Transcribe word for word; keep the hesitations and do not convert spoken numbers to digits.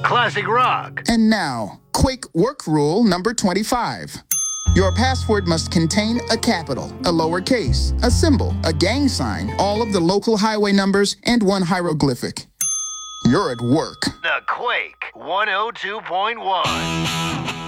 classic rock. And now, Quake work rule number twenty-five. Your password must contain a capital, a lowercase, a symbol, a gang sign, all of the local highway numbers, and one hieroglyphic. You're at work. The Quake one oh two point one.